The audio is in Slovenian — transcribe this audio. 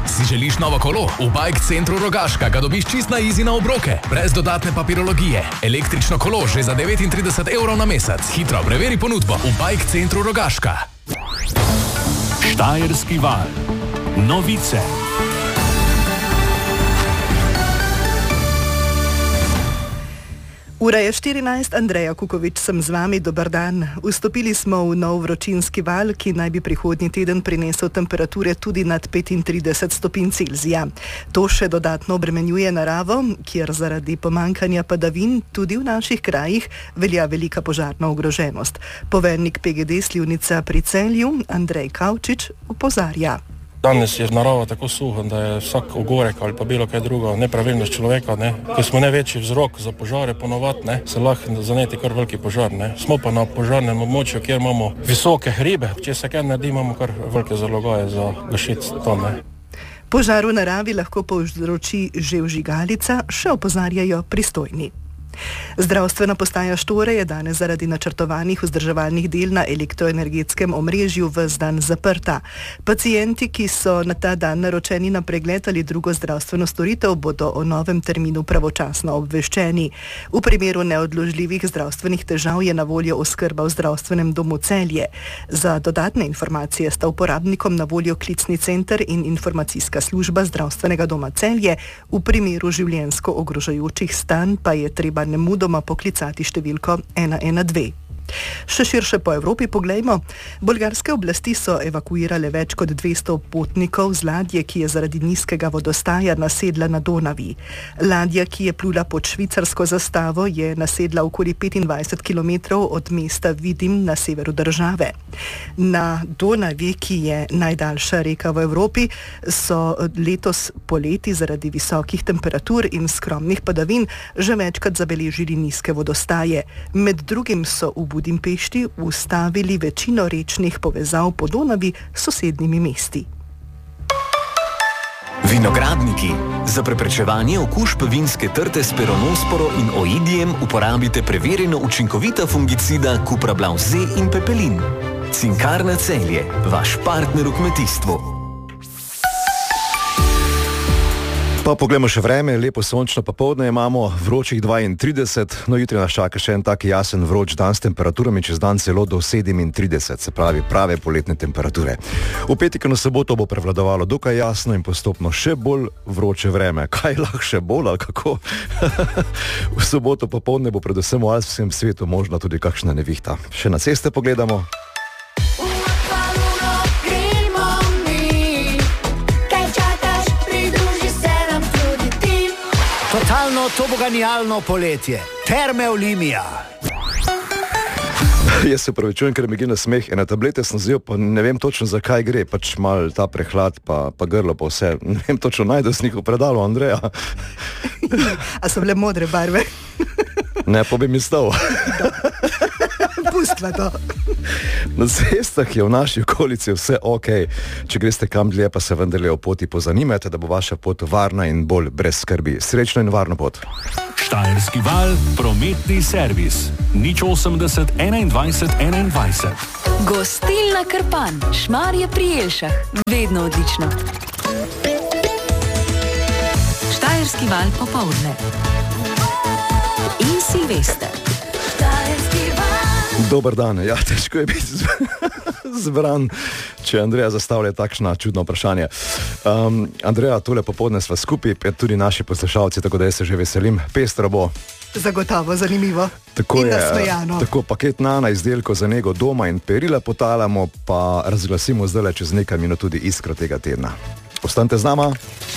Si želiš novo kolo? V Bike Centru Rogaška ga dobiš čist na easy na obroke, brez dodatne papirologije. Električno kolo že za 39 evrov na mesec. Hitro preveri ponudbo v Bike Centru Rogaška. Štajerski val. Novice. Ura je 14, Andreja Kukovič sem z vami, dober dan. Vstopili smo v nov vročinski val, ki naj bi prihodnji teden prinesel temperature tudi nad 35 stopinj Celzija. To še dodatno obremenjuje naravo, kjer zaradi pomankanja padavin tudi v naših krajih velja velika požarna ogroženost. Poveljnik PGD Slivnica pri Celju, Andrej Kavčič, opozarja. Danes je narava tako suha, da je vsak ogorek ali pa bilo kaj drugo nepravilnost človeka, Ko smo največji vzrok za požare ponovadi, se lahko zaneti kar veliki požar, Smo pa na požarnem območju, kjer imamo visoke hribe, če se kaj naredi, imamo kar velike zalogaje za gašiti to, Požar v naravi lahko povzroči že vžigalica, še opozarjajo pristojni. Zdravstvena postaja Štore je danes zaradi načrtovanih vzdrževalnih del na elektroenergetskem omrežju ves dan zaprta. Pacienti, ki so na ta dan naročeni na pregled ali drugo zdravstveno storitev, bodo o novem terminu pravočasno obveščeni. V primeru neodložljivih zdravstvenih težav je na voljo oskrba v zdravstvenem domu Celje. Za dodatne informacije sta uporabnikom na voljo klicni center in informacijska služba zdravstvenega doma Celje. V primeru življenjsko ogrožajočih stanj pa je treba nemudoma poklicati številko 112. Še širše po Evropi poglejmo. Bolgarske oblasti so evakuirale več kot 200 potnikov z ladje, ki je zaradi nizkega vodostaja nasedla na Donavi. Ladja, ki je plula pod švicarsko zastavo, je nasedla okoli 25 km od mesta Vidim na severu države. Na Donavi, ki je najdaljša reka v Evropi, so letos poleti zaradi visokih temperatur in skromnih padavin že večkrat zabeležili nizke vodostaje. Med drugim so v Budimpešti ustavili večino rečnih povezav po Donavi s sosednjimi mesti. Vinogradniki. Za preprečevanje okužb vinske trte s peronosporo in oidijem uporabite preverjeno učinkovita fungicida Cuprablav Z in Pepelin. Cinkarna Celje, vaš partner v kmetijstvu. Pa poglejmo še vreme, lepo sončno popoldne imamo, vročih 32, no jutri nas čaka še en tak jasen vroč dan s temperaturami čez dan celo do 37, se pravi prave poletne temperature. V petek in v soboto bo prevladovalo dokaj jasno in postopno še bolj vroče vreme. Kaj lahko še bolj ali kako? V soboto popoldne bo predvsem v alpskem svetu možna tudi kakšna nevihta. Še na ceste pogledamo. Totalno toboganijalno poletje. Terme Olimija. Jaz se pravičujem, ker mi gre na smeh. Ene tablete sem vzel, pa ne vem točno za kaj gre. Pač mal ta prehlad, pa grlo, pa vse. Ne vem točno, najdu si njih v predalu, Andreja. A so bile modre barve? Ne, pa bi mi stal. Pustva to. Na cestah je v naši okolici vse ok. Če greste kam dlje, pa se vendarle o poti pozanimajte, da bo vaša pot varna in bolj brez skrbi. Srečno in varno pot. Štajerski val, prometni servis. 080 21 21. Gostilna Krpan, Šmarje pri Jelšah. Vedno odlično. Štajerski val popoldne. In Silvester. Dober dan, ja, težko je biti zbran, če Andreja zastavlja takšna čudna vprašanja. Andreja, tole popoldne sva skupaj, tudi naši poslušalci, tako da jaz se že veselim. Pestro bo. Zagotovo, zanimivo. Tako in je, nasmejano. tako paket Nana izdelkov za nego doma in perila potalamo, pa razglasimo zdaj čez nekaj minut tudi iskro tega tedna. Ostanite z nama.